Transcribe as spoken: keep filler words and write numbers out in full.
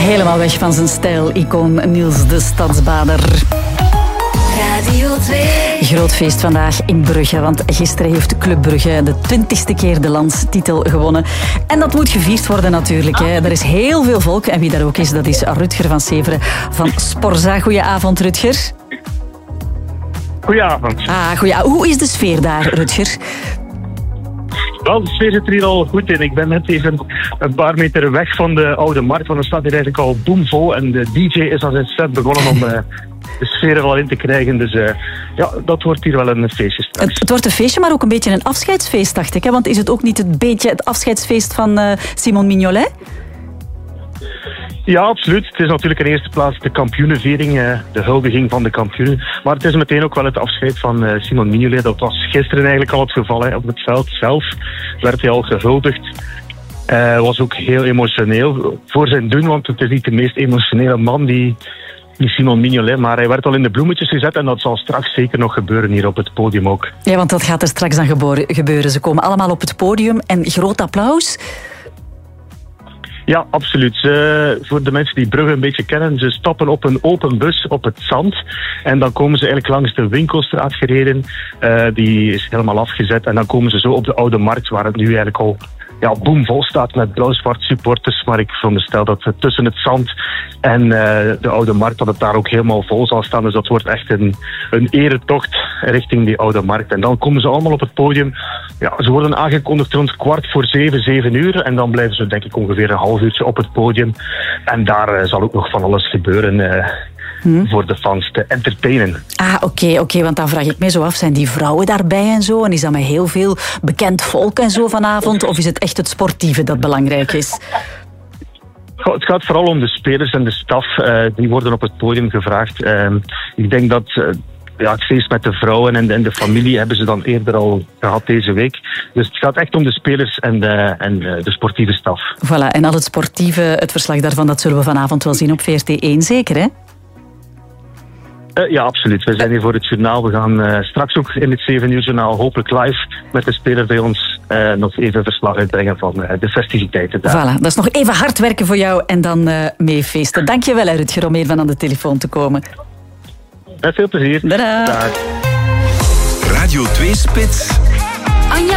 Helemaal weg van zijn stijl-icoon Niels de Stadsbader. Radio twee. Groot feest vandaag in Brugge, want gisteren heeft Club Brugge de twintigste keer de landstitel gewonnen. En dat moet gevierd worden natuurlijk. Hè. Er is heel veel volk en wie daar ook is, dat is Rutger van Severen van Sporza. Goedenavond, Rutger. Goedenavond. Ah, goeie, hoe is de sfeer daar, Rutger? Wel, de sfeer zit er hier al goed in. Ik ben net even een paar meter weg van de Oude Markt, want er staat hier eigenlijk al boomvol. En de D J is al zijn set begonnen om uh, de sfeer er al in te krijgen. Dus uh, ja, dat wordt hier wel een feestje straks. Het, het wordt een feestje, maar ook een beetje een afscheidsfeest, dacht ik. Hè? Want is het ook niet een beetje het afscheidsfeest van uh, Simon Mignolet? Ja, absoluut. Het is natuurlijk in eerste plaats de kampioenenviering, uh, de huldiging van de kampioenen. Maar het is meteen ook wel het afscheid van uh, Simon Mignolet. Dat was gisteren eigenlijk al het geval. Hè. Op het veld zelf werd hij al gehuldigd. Uh, was ook heel emotioneel voor zijn doen, want het is niet de meest emotionele man die, die Simon Mignolet. Maar hij werd al in de bloemetjes gezet en dat zal straks zeker nog gebeuren hier op het podium ook. Ja, want dat gaat er straks dan gebeuren. Ze komen allemaal op het podium en groot applaus. Ja, absoluut. Ze, voor de mensen die Brugge een beetje kennen, ze stappen op een open bus op het zand. En dan komen ze eigenlijk langs de Winkelstraat gereden. Uh, die is helemaal afgezet. En dan komen ze zo op de Oude Markt, waar het nu eigenlijk al ja, boomvol staat met blauw-zwart supporters. Maar ik veronderstel dat het tussen het zand en uh, de Oude Markt, dat het daar ook helemaal vol zal staan. Dus dat wordt echt een, een eretocht richting die Oude Markt. En dan komen ze allemaal op het podium. Ja, ze worden aangekondigd rond kwart voor zeven, zeven uur. En dan blijven ze denk ik ongeveer een half uurtje op het podium. En daar uh, zal ook nog van alles gebeuren uh, hmm. voor de fans te entertainen. Ah, oké, okay, oké, okay, want dan vraag ik me zo af, zijn die vrouwen daarbij en zo? En is dat met heel veel bekend volk en zo vanavond? Of is het echt het sportieve dat belangrijk is? Het gaat vooral om de spelers en de staf. Uh, die worden op het podium gevraagd. Uh, ik denk dat... Uh, Ja, het feest met de vrouwen en de, en de familie hebben ze dan eerder al gehad deze week. Dus het gaat echt om de spelers en de, en de sportieve staf. Voilà, en al het sportieve, het verslag daarvan, dat zullen we vanavond wel zien op V R T één, zeker hè? Uh, ja, absoluut. We zijn hier voor het journaal. We gaan uh, straks ook in het zeven uur journaal hopelijk live met de speler bij ons uh, nog even verslag uitbrengen van uh, de festiviteiten daar. Voilà, dat is nog even hard werken voor jou en dan uh, mee feesten. Dank je wel, Rutger, om even aan de telefoon te komen. Met veel plezier. Tada. Dag. Radio twee Spits.